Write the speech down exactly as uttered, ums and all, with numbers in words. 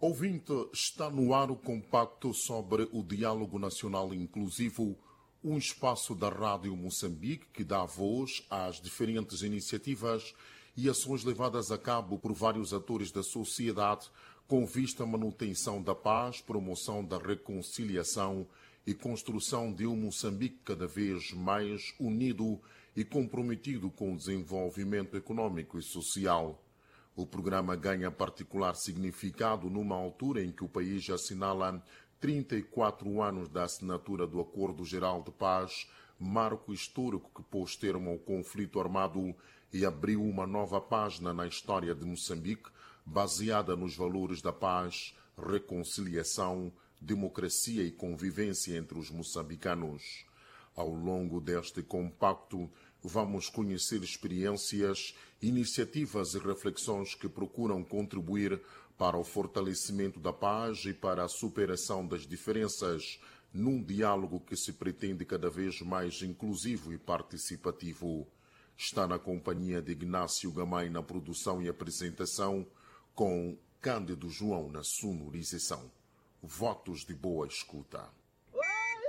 Ouvinte, está no ar o compacto sobre o diálogo nacional inclusivo, um espaço da Rádio Moçambique que dá voz às diferentes iniciativas e ações levadas a cabo por vários atores da sociedade com vista à manutenção da paz, promoção da reconciliação e construção de um Moçambique cada vez mais unido e comprometido com o desenvolvimento econômico e social. O programa ganha particular significado numa altura em que o país assinala trinta e quatro anos da assinatura do Acordo Geral de Paz, marco histórico que pôs termo ao conflito armado e abriu uma nova página na história de Moçambique, baseada nos valores da paz, reconciliação, democracia e convivência entre os moçambicanos. Ao longo deste compacto, vamos conhecer experiências, iniciativas e reflexões que procuram contribuir para o fortalecimento da paz e para a superação das diferenças, num diálogo que se pretende cada vez mais inclusivo e participativo. Está na companhia de Ignácio Gamay na produção e apresentação, com Cândido João na sonorização. Votos de boa escuta.